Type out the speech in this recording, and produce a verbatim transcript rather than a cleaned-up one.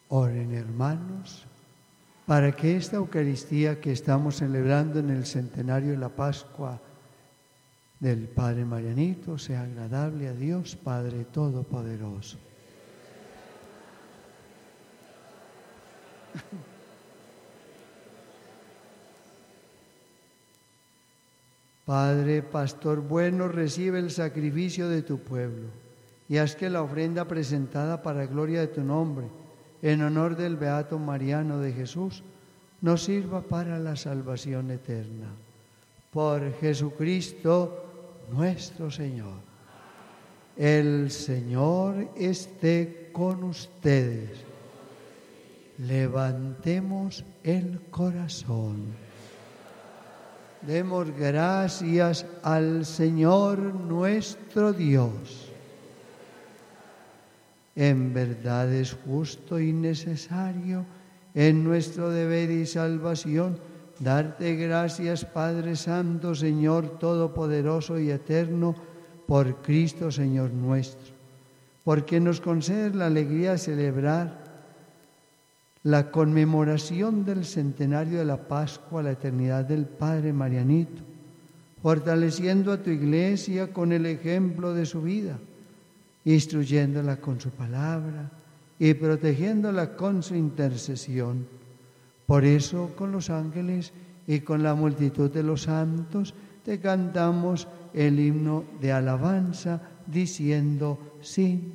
Oren, hermanos, para que esta Eucaristía que estamos celebrando en el centenario de la Pascua del Padre Marianito sea agradable a Dios Padre Todopoderoso. Padre, pastor bueno, recibe el sacrificio de tu pueblo y haz que la ofrenda presentada para gloria de tu nombre, en honor del Beato Mariano de Jesús, nos sirva para la salvación eterna. Por Jesucristo nuestro Señor. El Señor esté con ustedes. Levantemos el corazón. Demos gracias al Señor nuestro Dios. En verdad es justo y necesario, en nuestro deber y salvación, darte gracias, Padre Santo, Señor Todopoderoso y Eterno, por Cristo Señor nuestro, porque nos concedes la alegría de celebrar la conmemoración del centenario de la Pascua, la eternidad del Padre Marianito, fortaleciendo a tu Iglesia con el ejemplo de su vida, instruyéndola con su palabra y protegiéndola con su intercesión. Por eso, con los ángeles y con la multitud de los santos, te cantamos el himno de alabanza, diciendo sin